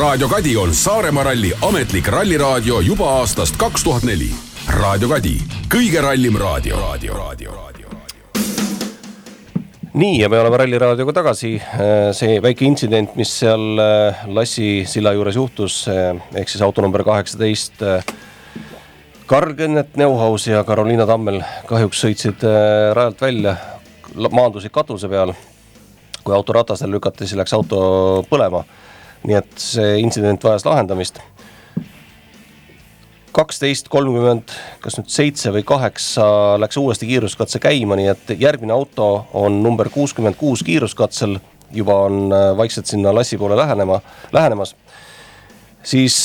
Raadio Kadi on Saaremaa ralli ametlik ralliraadio juba aastast 2004. Raadio Kadi, kõige rallim raadio. Nii, ja me oleme ralliraadioga tagasi. See väike intsident, mis seal Lassi silla juures juhtus, ehk siis auto number 18, Karl-Kennet Neuhaus ja Karoliina Tammel kahjuks sõitsid rajalt välja, maandusid katuse peal. Kui auto ratasel lükati, siis läks auto põlema. Nii et see intsident vajas lahendamist. 12.30, kas nüüd 7 või 8 läks uuesti kiiruskatse käima, nii et järgmine auto on number 66 kiiruskatsel, juba on vaikselt sinna Lassi poole lähenemas. Siis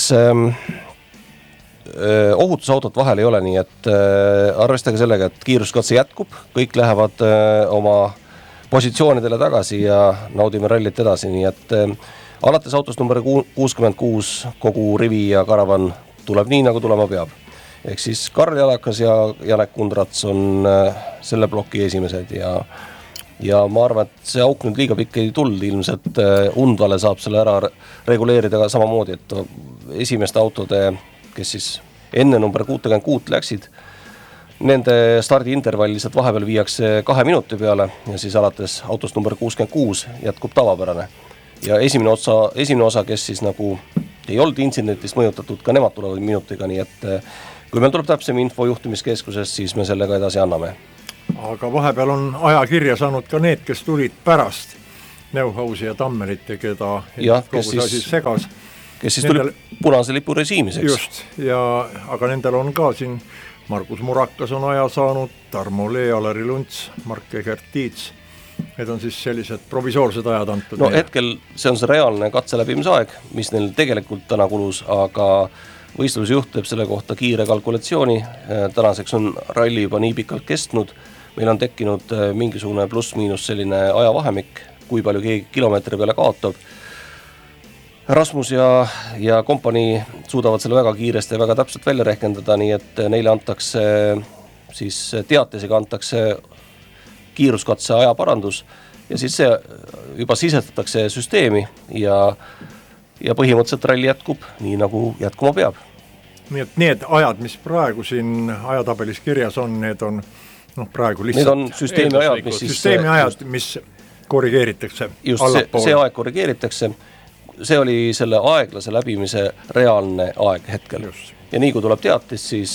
ohutusautot vahel ei ole, nii et arvestage sellega, et kiiruskatse jätkub, kõik lähevad oma positsioonidele tagasi ja naudime rallit edasi, nii et alates autost number 66 kogu rivi ja karavan tuleb nii, nagu tulema peab. Ehk siis Karl Jalakas ja Janek Kundrats on selle ploki esimesed ja ma arvan, et see auk nüüd liiga pikk ei tulnud, ilmselt Undvale saab selle ära reguleerida ka samamoodi, et esimeste autode, kes siis enne number 66 läksid, nende stardiintervall lihtsalt vahepeal viiakse 2 minuti peale ja siis alates autost number 66 jätkub tavapärane. Ja esimene osa, kes siis nagu ei olnud intsidentist mõjutatud, ka nemad tulevad minutiga, nii et kui meil tuleb täpsem info juhtimiskeskusest, siis me sellega edasi anname. Aga vahepeal on ajakirja saanud ka need, kes tulid pärast Neuhausi ja Tammelit ja keda segas. Kes siis tuli punase lipu režiimiseks. Just, aga nendel on ka siin Margus Murakas on aja saanud, Tarmo Lee, Alari Lunts, Mark Egertiits. Need on siis sellised provisoorsed ajad antud. No hetkel see on see reaalne katse läbimise aeg, mis neil tegelikult täna kulus, aga võistlusjuht teeb selle kohta kiire kalkulatsiooni. Tänaseks on ralli juba nii pikalt kestnud. Meil on tekkinud mingisugune pluss-miinus selline ajavahemik, kui palju keegi kilomeetri peale kaotab. Rasmus ja kompanii suudavad selle väga kiiresti ja väga täpselt välja rehkendada, nii et neile antakse, siis teatisega antakse kiiruskatse ajaparandus ja siis see juba sisestatakse süsteemi ja põhimõtteliselt ralli jätkub nii, nagu jätkuma peab. Nii et need ajad, mis praegu siin ajatabelis kirjas on, need on praegu lihtsalt... Need on süsteemi ajad, mis korrigeeritakse just allapoole. See aeg korrigeeritakse. See oli selle aeglase läbimise reaalne aeg hetkel. Just. Ja nii kui tuleb teatis, siis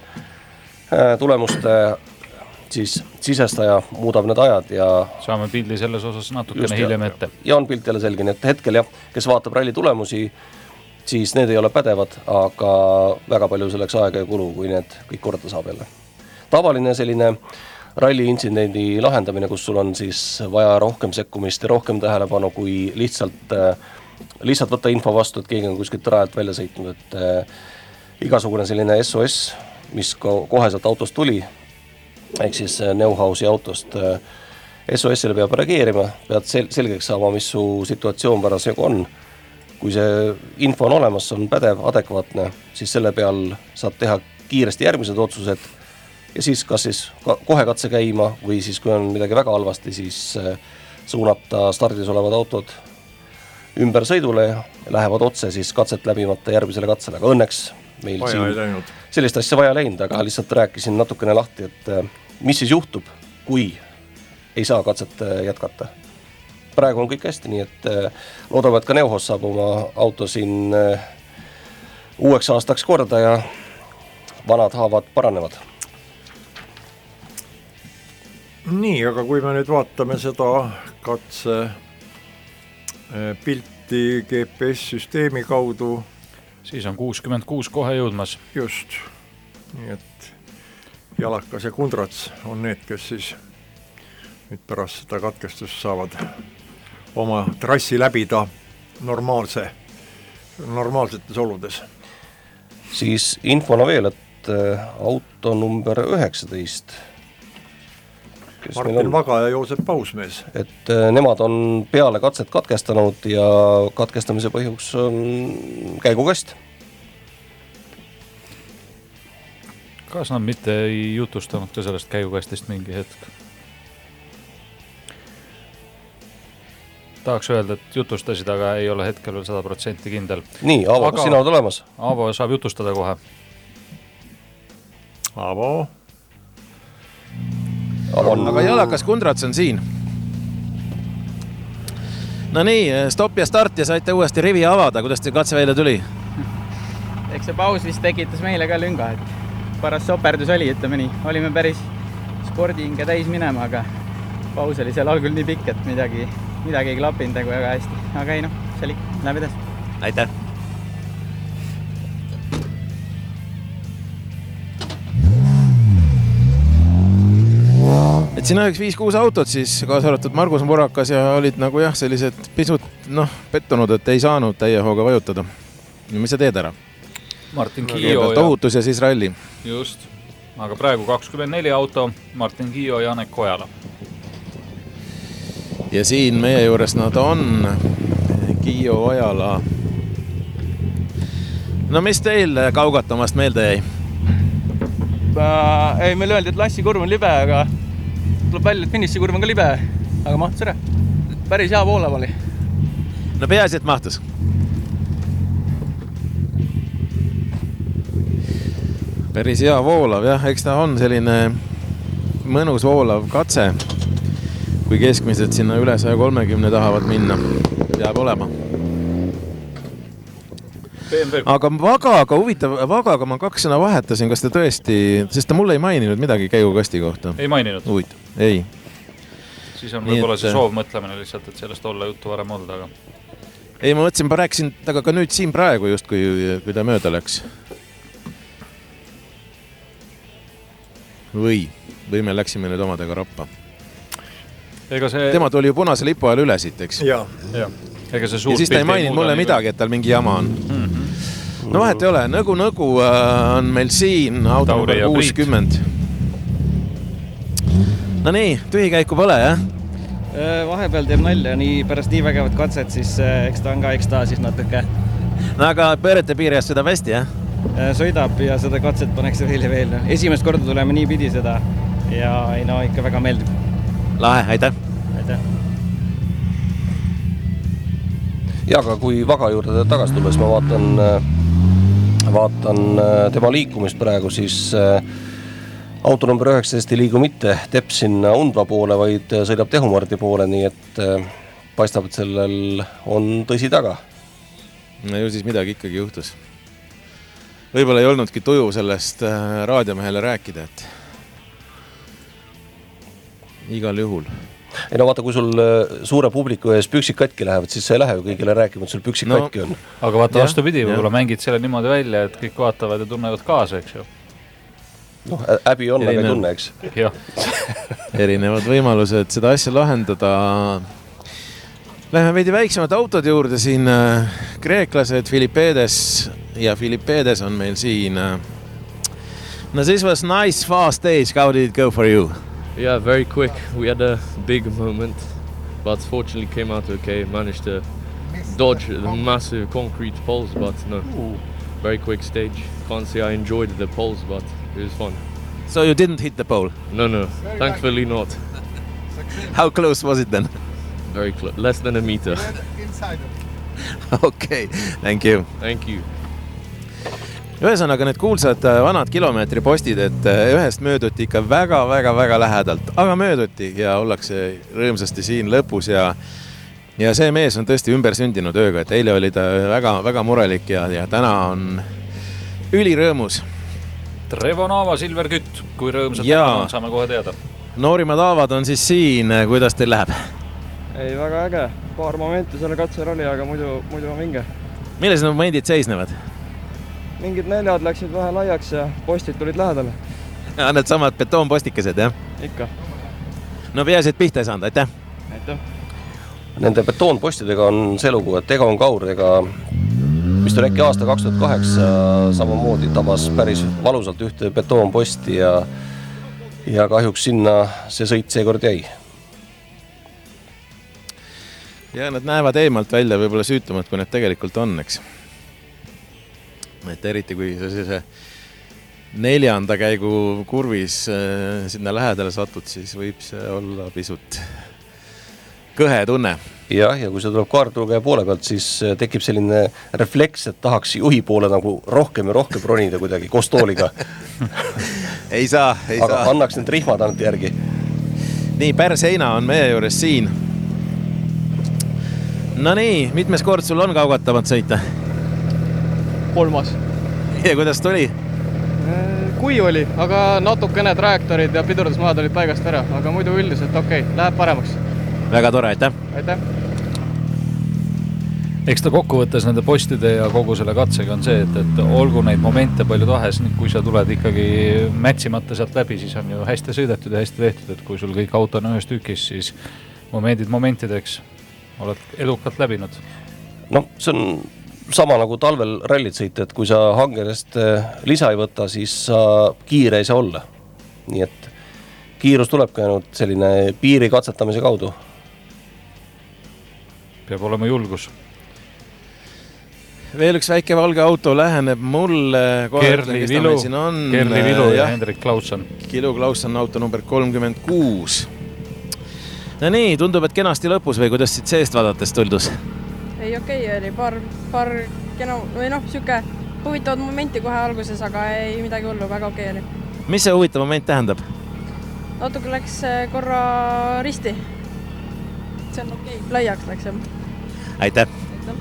tulemuste siis sisestaja muudab need ajad ja... Saame pildi selles osas natukene hiljem ette. Ja on pilt jälle selge, et hetkel kes vaatab ralli tulemusi, siis need ei ole pädevad, aga väga palju selleks aega ei kulu, kui need kõik korda saab jälle. Tavaline selline ralli intsidendi lahendamine, kus sul on siis vaja rohkem sekkumist ja rohkem tähelepanu, kui lihtsalt võtta info vastu, et keegi on kuskilt rajalt välja sõitnud, et igasugune selline SOS, mis koheselt autost tuli, ehk siis Neuhausi autost SOS-ile peab reageerima, pead selgeks saama, mis su situatsioon parasjagu on. Kui see info on olemas, on pädev, adekvaatne, siis selle peal saad teha kiiresti järgmised otsused ja siis kas siis kohe katse käima või siis kui on midagi väga halvasti, siis suunata stardis olevad autod ümber sõidule ja lähevad otse siis katset läbimata järgmisele katsele, aga õnneks meil siin sellist asja vaja läinud, aga lihtsalt rääkisin natukene lahti, et mis siis juhtub, kui ei saa katset jätkata. Praegu on kõik hästi, nii et loodame, et ka Neuhaus saab oma auto siin uueks aastaks korda ja vanad haavad paranevad. Nii, aga kui me nüüd vaatame seda katse pilti GPS-süsteemi kaudu, siis on 66 kohe jõudmas. Just, nii et Jalakas ja Kundrats on need, kes siis nüüd pärast seda katkestust saavad oma trassi läbida normaalsetes oludes. Siis infona veel, et auto number 19. Martin Vaga ja Joosep Pausmees. Et nemad on peale katset katkestanud ja katkestamise põhjuks on käigukast. Kas nad mitte ei jutustanud ka sellest käigukastist mingi hetk? tahaks öelda, et jutustasid, aga ei ole hetkel veel 100% kindel. Nii, Aavo, kas sina oled olemas? Aavo saab jutustada kohe. Aavo. Aga Jalakas Kundrats on siin. No nii, stopp ja start ja saite uuesti rivi avada. Kuidas te katse välja tuli? Eks see paus vist tekitas meile ka lünga, et paras soperdus oli, ütleme nii. Olime päris spordihinge täis minema, aga paus oli seal algul nii pikk, et midagi ei klappinud nagu väga hästi. Aga ei see oli, läheb edes. Aitäh! Et siin on 5-6 autot siis, kaasa arvatud Margus Murakas ja olid nagu sellised pisut pettunud, et ei saanud täie hooga vajutada. Mis sa teed ära? Martin Kiio ja... Ohutus ja siis ralli. Just, aga praegu 24 auto, Martin Kiio ja Janek Ojala. Ja siin meie juures nad on, Kiio Ojala. No mis teil kaugatamast meelde jäi? Ei, meil öeldi, et Lassi kurv on libe, aga tuleb välja, et Finissi kurv on ka libe, aga mahtus ära. Päris hea voolav oli. No peaasi, et mahtus. Päris hea voolav, eks ta on selline mõnus voolav katse, kui keskmiselt sinna üle 130 tahavad minna, peab olema. Aga Vagaga, huvitav, Vagaga ma 2 sõna vahetasin, kas ta tõesti, sest ta mulle ei maininud midagi käigukasti kohta. Ei maininud? Huvitav, ei. Siis on võib-olla see soovmõtlemine lihtsalt, et sellest olla juttu varem olnud, aga... Ei, ma mõtlesin, ma rääkisin taga ka nüüd siin praegu just, kui ta mööda läks. Või me läksime nüüd omadega rappa. Tema tuli ju punase lipu ajal üle siit, eks? Jaa. Ja siis ta ei maininud mulle midagi, et tal mingi jama on. No vahet ei ole, Nõgu on meil siin, auto number 60. No nii, tühikäiku pole, jah? Vahepeal teeb nalja, pärast nii vägevat katset, siis eks ta on ka ekstaasis natuke. No aga pöörete piiriast sõidab hästi, jah? Sõidab ja seda katset paneks veel. Esimest korda tuleme nii pidi seda ja ikka väga meeldib. Lahe, aitäh! Aitäh! Ja aga kui Vaga juurde tagasi tulles ma vaatan tema liikumist praegu, siis auto number 19 ei liigu mitte Tepp sinna Undva poole, vaid sõidab Tehumardi poole, nii et paistab, et sellel on tõsi taga. No ju siis midagi ikkagi juhtus. Võib-olla ei olnudki tuju sellest raadiomehele rääkida, et igal juhul. Ei no vaata, kui sul suure publiku ees püksik katki lähevad, siis sa ei lähe ju kõigile rääkima, et sul püksik katki on. Aga vaata vastupidi, võib-olla mängid selle niimoodi välja, et kõik vaatavad ja tunnevad kaasa, eks ju. No, häbi on, aga ei tunne, eks. Erinevad võimalused seda asja lahendada. Läheme veidi väiksemad autod juurde siin. Kreeklased, Filipedes ja Filipedes on meil siin. No this was nice fast stage. How did it go for you? Yeah, very quick. We had a big moment, but fortunately came out okay. Managed to dodge the massive concrete poles, but no, very quick stage. Can't say I enjoyed the poles, but it was fun. So you didn't hit the pole? No, thankfully not. How close was it then? Very close, less than a meter. Okay, thank you. Thank you. Ühesõnaga need kuulsad vanad kilomeetri postid, et ühest mööduti ikka väga lähedalt, aga mööduti ja ollakse rõõmsasti siin lõpus ja see mees on tõesti ümber sündinud ööga, et eile oli ta väga murelik ja täna on ülirõõmus. Trevo Naava, Silver Kütt, kui rõõmsad täna on, saame kohe teada. Noorimad Aavad on siis siin, kuidas teil läheb? Ei, väga äge, paar momenti selle katsel oli, aga muidu on vinge. Milles need momendid seisnevad? Mingid neljad läksid vähe laiaks ja postid tulid lähedale. Ja need samad betoonpostikesed, jah? Ikka. No peaasi, et pihta ei saanud, aitäh! Aitäh! Nende betoonpostidega on see lugu, et Egon Kaur, mis tuli äkki aasta 2008 samamoodi tabas päris valusalt ühte betoonposti ja kahjuks sinna see sõit seekord jäi. Ja nad näevad eemalt välja võib-olla süütumad, kui need tegelikult on, eks. Et eriti kui see 4. käigu kurvis sinna lähedale satud, siis võib see olla pisut kõhe tunne. Jah, ja kui see tuleb kaartulugeja poole pealt, siis tekib selline refleks, et tahaks juhi poole nagu rohkem ja rohkem ronida kuidagi koos tooliga. ei saa. Aga annaks need rihmad ainult järgi. Nii, Pärseina on meie juures siin. No nii, mitmes kord sul on kaugatavat sõita? 3. Ja kuidas tuli? Kui oli, aga natukene trajektorid ja pidurdusmaad olid paigast ära, aga muidu üldiselt okei, läheb paremaks. Väga tore, aitäh! Aitäh! Eks ta kokkuvõttes nende postide ja kogu selle katsega on see, et olgu neid momente palju tahes, kui sa tuled ikkagi mätsimata sealt läbi, siis on ju hästi sõidetud ja hästi tehtud, et kui sul kõik auto on ühes tükis, siis momendid momentideks oled edukalt läbinud. No, see on sama nagu talvel rallit sõita, et kui sa hangerest lisa ei võta, siis sa kiire ei saa olla. Nii et kiirus tuleb ka ainult selline piiri katsetamise kaudu. Peab olema julgus. Veel üks väike valge auto läheneb mulle. Kerli Vilu ja Hendrik Klausson. Kilu Klausson auto number 36. No nii, tundub, et kenasti lõpus või kuidas siit seest vaadates tuldus? Ei okei, oli paar kena, või süke huvitavad momenti kohe alguses, aga ei midagi hullu, väga okei oli. Mis see huvitav moment tähendab? Natuke läks korra risti. See on okei, laiaks läks jah. Aitäh!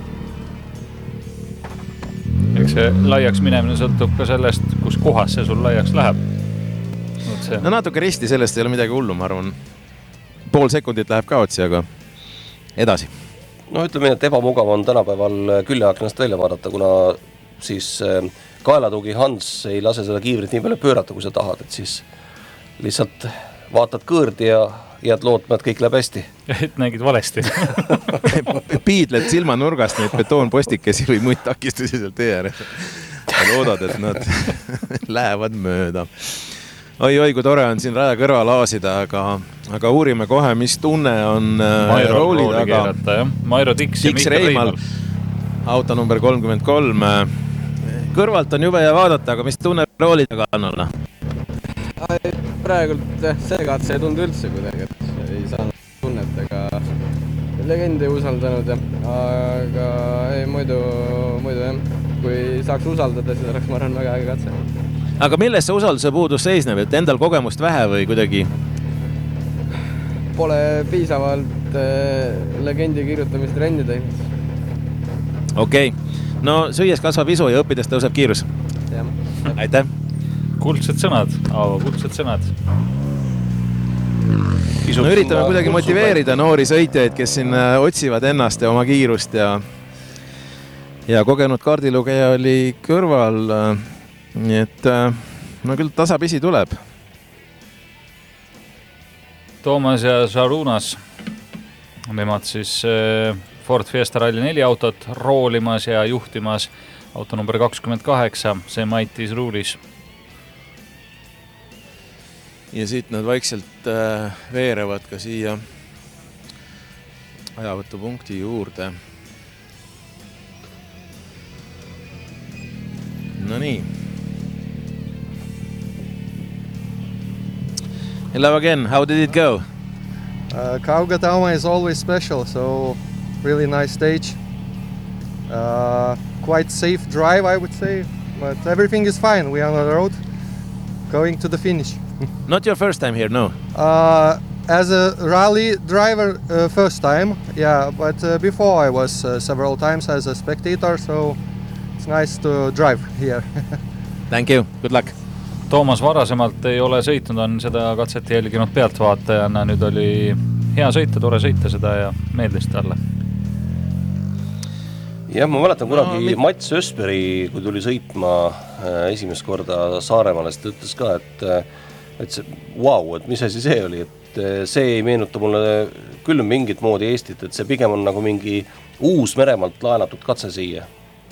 Eks see laiaks minemine sõltub ka sellest, kus kohas see sul laiaks läheb. No natuke risti, sellest ei ole midagi hullu, ma arvan. Pool sekundit läheb ka otsi, aga edasi. No ütleme, et ebamugav on tänapäeval küljeaknast välja vaadata, kuna siis kaelatugi Hans ei lase seda kiivrit nii palju pöörata, kui sa tahad, et siis lihtsalt vaatad kõõrdi ja jääd lootma, et kõik läheb hästi. Et nägid valesti. Piidled silmanurgast neid betoonpostikesi või muid takistusi seal tee ääres. Ja loodad, et nad lähevad mööda. Oi, kui tore on siin raja kõrval aasida, aga uurime kohe, mis tunne on rooli taga. Mairo Dix ja Mihkel Reimal. Auto number 33. Kõrvalt on jube ja vaadata, aga mis tunne rooli taga on olla? Praegult see katse ei tundu üldse kuidagi, et ei saanud tunnet ega legendi usaldanud, aga ei, muidu jah, kui saaks usaldada, siis oleks ma arvan väga äge katse. Aga milles see usalduse puudus seisneb, et endal kogemust vähe või kuidagi? Pole piisavalt legendi kirjutamist trenni teinud. Okei. No süües kasvab isu ja õppides tõuseb kiirus. Aitäh! Kuldsed sõnad, kuldsed sõnad. No üritame kuidagi motiveerida noori sõitjaid, kes siin otsivad ennast ja oma kiirust ja kogenud kaardilugeja oli kõrval. Nii et no küll tasapisi tuleb. Toomas ja Šarunas, nemad siis Ford Fiesta Rally 4 autot roolimas ja juhtimas. Auto number 28, see Maitis ruulis. Ja siit nad vaikselt veerevad ka siia ajavõtupunkti juurde. No nii. Hello again, how did it go? Kaugatauma is always special, so really nice stage. Quite safe drive, I would say, but everything is fine. We are on the road, going to the finish. Not your first time here, no? As a rally driver, first time, yeah, but before I was several times as a spectator, so it's nice to drive here. Thank you, good luck. Toomas varasemalt ei ole sõitnud, on seda katset jälginud pealtvaatajana, nüüd oli hea sõita, tore sõita seda ja meeldis talle. Jah, ma mäletan kunagi Mats Ösberi, kui tuli sõitma esimest korda Saaremaale, siis ta ütles ka, et see, wow, et mis asi see oli, et see ei meenuta mulle küll mingit moodi Eestit, et see pigem on nagu mingi uus Meremaalt laenatud katse siia.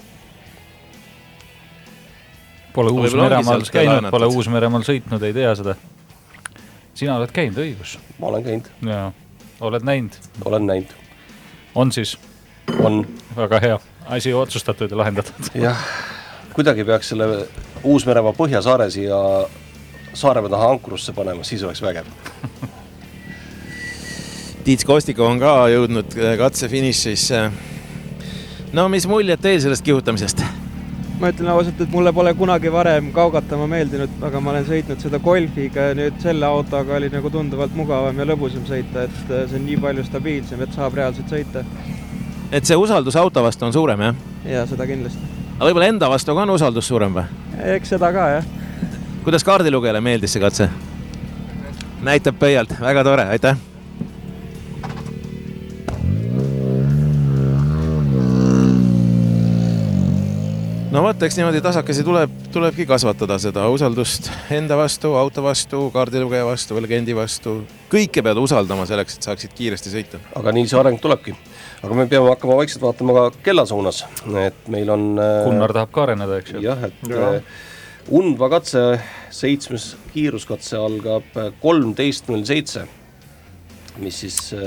Pole Uus-Meremaal käinud, pole Uus-Meremaal sõitnud, ei tea seda. Sina oled käinud, õigus? Ma olen käinud. Ja, oled näinud? Olen näinud. On siis? On. Väga hea. Asi otsustatud ja lahendatud. Jah, kuidagi peaks selle Uus-Meremaa Põhjasaare siia Saaremaa taha ankrusse panema, siis oleks vägev. Tiits Kostiko on ka jõudnud katse finišisse. No mis muljed teil sellest kihutamisest? Ma ütlen ausalt, et mulle pole kunagi varem kaugatama meeldinud, aga ma olen sõitnud seda Golfiga ja nüüd selle autoga oli nagu tunduvalt mugavam ja lõbusam sõita, et see on nii palju stabiilsem, et saab reaalselt sõita. Et see usaldus auto vastu on suurem, jah? Ja seda kindlasti. Aga võib-olla enda vastu ka on usaldus suurem või? Eks seda ka, jah. Kuidas kaardilugejale meeldis see katse? Näitab pöialt, väga tore, aitäh! No võt, eks niimoodi tasakesi tulebki kasvatada seda usaldust enda vastu, auto vastu, kaardilugeja vastu, legendi vastu. Kõike pead usaldama selleks, et saaksid kiiresti sõita. Aga nii see areng tulebki. Aga me peame hakkama vaikselt vaatama ka kellasuunas. Et meil on... Gunnar tahab ka areneda, eks ju? Jah, et Undva katse, 7. kiiruskatse algab 13.07, mis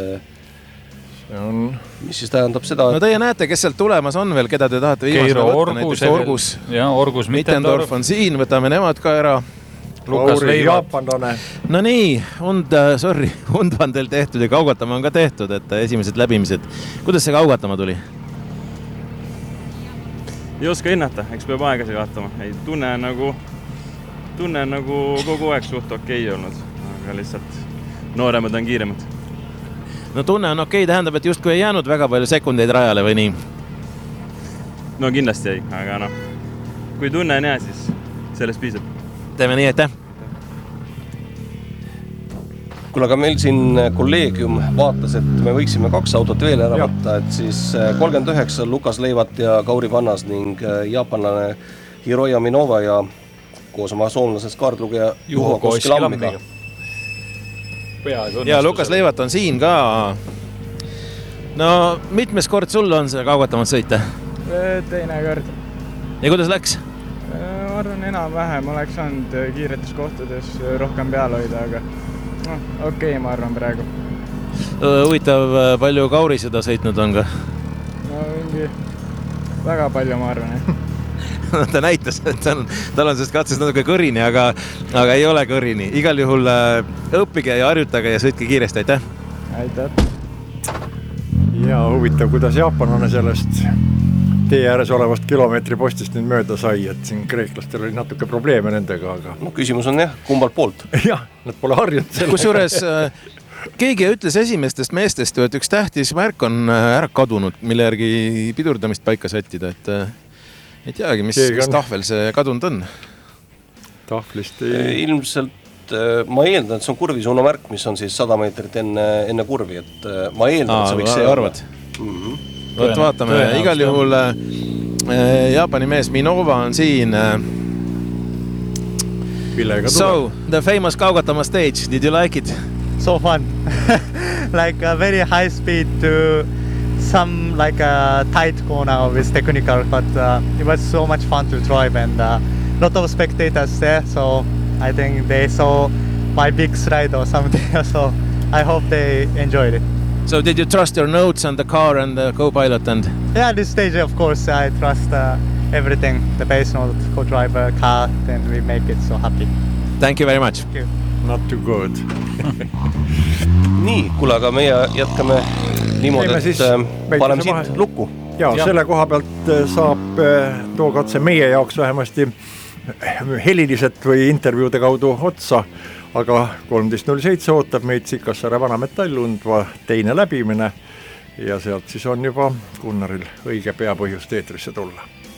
siis tähendab seda... No teie näete, kes sealt tulemas on veel, keda te tahate viimasele võtta, näiteks Orgus. Ja, Orgus Mittendorf on siin, võtame nemad ka ära. Lukas Jaapanlane. No nii, Undva on teil tehtud ja kaugatama on ka tehtud, et esimesed läbimised. Kuidas see kaugatama tuli? Ei oska hinnata, eks peab aegasi vaatama. Ei, tunne on nagu kogu aeg suht okei olnud, aga lihtsalt nooremad on kiiremad. No tunne on okei, tähendab, et justkui ei jäänud väga palju sekundeid rajale või nii? No kindlasti ei, aga kui tunne on hea, siis sellest piisab. Teeme nii, aitäh! Kuule, aga meil siin kolleegium vaatas, et me võiksime 2 autot veel ära võtta, et siis 39 Lukas Leivat ja Kauri Pannas ning jaapanlane Hiroya Minova ja koos oma soomlasest kaardlugeja Juho Koskilammiga. Ja Lukas Leivat on siin ka. No mitmes kord sul on see kaugatamat sõita? Teine kord. Ja kuidas läks? Ma arvan, enam-vähem oleks saanud kiiretes kohtades rohkem peal hoida, aga okei, ma arvan praegu. Huvitav, palju Kauri seda sõitnud on ka? No mingi väga palju, ma arvan, jah. Ta näitas, et tal on sellest katsest natuke kõrini, aga ei ole kõrini. Igal juhul õppige ja harjutage ja sõitke kiiresti, aitäh! Aitäh! Ja huvitav, kuidas jaapanlane sellest tee ääres olevast kilomeetripostist nüüd mööda sai, et siin kreeklastel oli natuke probleeme nendega, aga... No küsimus on jah, kumbalt poolt? Jah, nad pole harjunud sellega. Kusjuures keegi ütles esimestest meestest, et üks tähtis märk on ära kadunud, mille järgi pidurdamist paika sättida, et ei teagi, mis tahvel see kadunud on? Tahvlist ei... Ilmselt ma eeldan, et see on kurvisuuna märk, mis on siis 100 meetrit enne kurvi, et ma eeldan, et see võiks see arvad. Võt vaatame, igal juhul Jaapani mees Minova on siin. So, the famous Kaugatama stage, did you like it? So fun. Like a very high speed to some like a tight corner with technical, but it was so much fun to drive and lot of spectators there, so I think they saw my big slide or something, so I hope they enjoyed it. So did you trust your notes and the car and the co-pilot? Yeah, this stage of course I trust everything, the base note, co-driver, car, and we make it so happy. Thank you very much. Thank you. Not too good. Nii, kuule, aga meie jätkame niimoodi, et paneme siit lukku. Ja, selle koha pealt saab too katse meie jaoks vähemasti heliliselt või intervjuude kaudu otsa, aga 13.07 ootab meid Sikassaare Vanametall Undva teine läbimine ja sealt siis on juba Gunnaril õige pea põhjust eetrisse tulla.